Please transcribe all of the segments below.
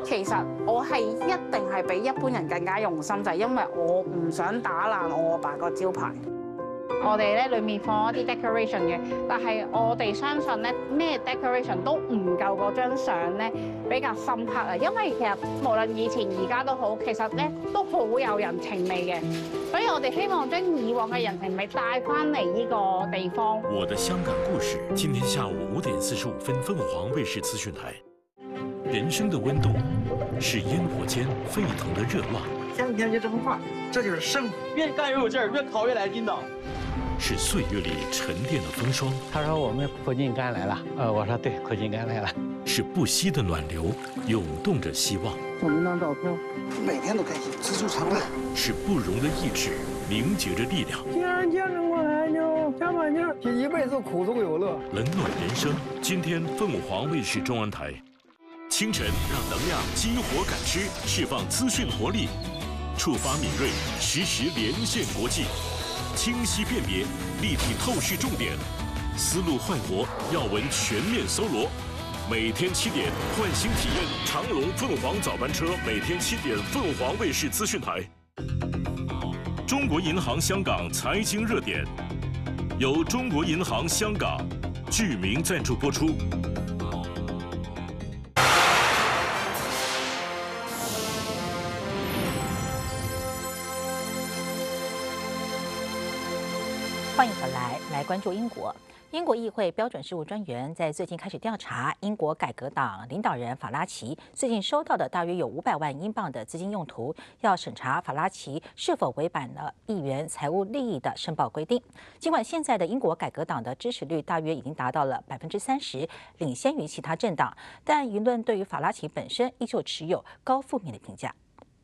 其實我係一定係比一般人更加用心，就係因為我唔想打爛我阿爸個招牌。我哋咧裏面放一啲 decoration 嘅，但係我哋相信咧咩 decoration 都唔夠嗰張相咧比較深刻啊！因為其實無論以前而家都好，其實咧都好有人情味嘅，所以我哋希望將以往嘅人情味帶翻嚟呢個地方。 我的香港故事，今天下午5點45分，鳳凰衛視資訊台。人生的溫度是煙火間沸騰的熱浪。 前2天就這麼快，這就是生活。越幹越有勁兒，越考越來勁的。 是歲月裏沉澱的風霜。 他說我們苦盡甘來了，我說對，苦盡甘來了。 是不息的暖流，湧動着希望。 送您張照片，每天都開心，知足常樂。 是不容的意志，凝結着力量。 既然堅持過來，就加把勁，這一輩子苦中有樂。 冷暖人生，今天鳳凰衛視中文台。清晨讓能量激活感知，釋放資訊活力，觸發敏銳，實時連線國際。清晰辨別，立體透視重點，思路煥活，要聞全面搜羅。每天7點，喚醒體驗長榮鳳凰早班車，每天7點，鳳凰衛視資訊台。中國銀行香港財經熱點，由中國銀行香港巨名贊助播出。 欢迎回来关注英国。英国议会标准事务专员在最近开始调查英国改革党领导人法拉奇最近收到的大约有500万英镑的资金用途，要审查法拉奇是否违反了议员财务利益的申报规定。尽管现在的英国改革党的支持率大约已经达到了30%，领先于其他政党，但舆论对于法拉奇本身依旧持有高负面的评价。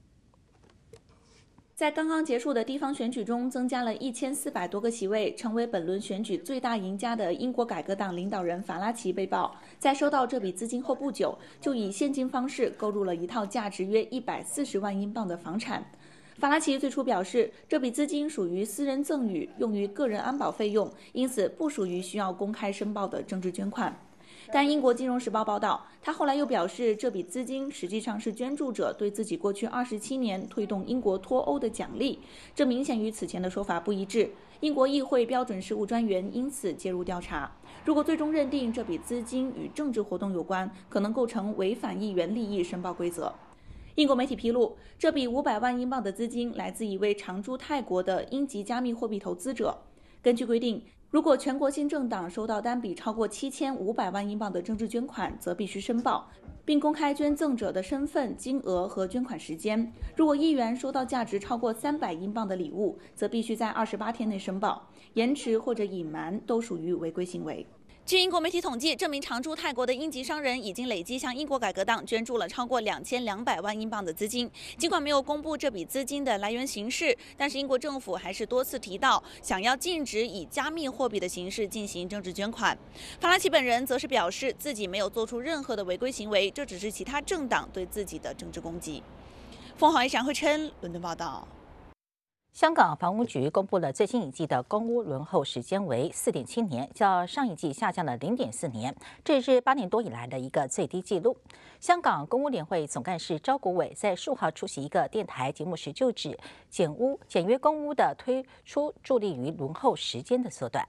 在刚刚结束的地方选举中，增加了1400多个席位，成为本轮选举最大赢家的英国改革党领导人法拉奇被曝，在收到这笔资金后不久，就以现金方式购入了一套价值约140万英镑的房产。法拉奇最初表示，这笔资金属于私人赠与，用于个人安保费用，因此不属于需要公开申报的政治捐款。但英国金融时报报道，他后来又表示，这笔资金实际上是捐助者对自己过去27年推动英国脱欧的奖励，这明显与此前的说法不一致。英国议会标准事务专员因此介入调查，如果最终认定这笔资金与政治活动有关，可能构成违反议员利益申报规则。英国媒体披露，这笔500万英镑的资金来自一位常驻泰国的英籍加密货币投资者。根据规定，如果全国新政党收到单笔超过7500万英镑的政治捐款，则必须申报，并公开捐赠者的身份、金额和捐款时间。如果议员收到价值超过300英镑的礼物，则必须在28天内申报，延迟或者隐瞒都属于违规行为。据英国媒体统计，这名常驻泰国的英籍商人已经累计向英国改革党捐助了超过2200万英镑的资金。尽管没有公布这笔资金的来源形式，但是英国政府还是多次提到想要禁止以加密货币的形式进行政治捐款。法拉奇本人则是表示自己没有做出任何的违规行为，这只是其他政党对自己的政治攻击。凤凰卫视杨慧琛伦敦报道。 香港房屋局公布了最新一季的公屋轮候时间为4.7年，较上一季下降了0.4年，这也是8年多以来的一个最低纪录。香港公屋联会总干事招国伟在15號出席一个电台节目时就指，简约公屋的推出助力于轮候時間的縮短。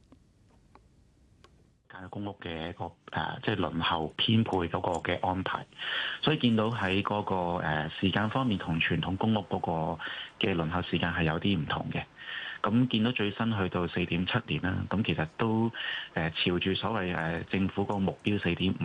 公屋嘅一個即係輪候編配嗰個嘅安排，所以見到喺嗰個時間方面同傳統公屋嗰個嘅輪候時間係有啲唔同嘅。咁見到最新去到4.7年啦，咁其實都朝住所謂政府個目標4.5